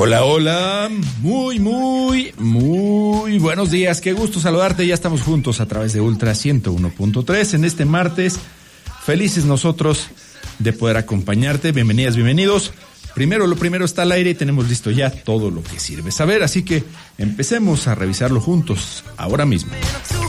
Hola, hola, muy buenos días, qué gusto saludarte, ya estamos juntos a través de Ultra 101.3 en este martes, felices nosotros de poder acompañarte, bienvenidas, bienvenidos. Lo primero está al aire y tenemos listo ya todo lo que sirve saber, así que empecemos a revisarlo juntos ahora mismo.